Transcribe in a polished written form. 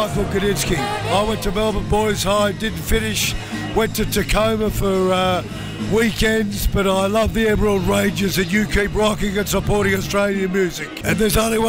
Michael Gudinski. I went to Melbourne Boys High, didn't finish, went to Tacoma for weekends, but I love the Emerald Rangers, and you keep rocking and supporting Australian music. And there's only one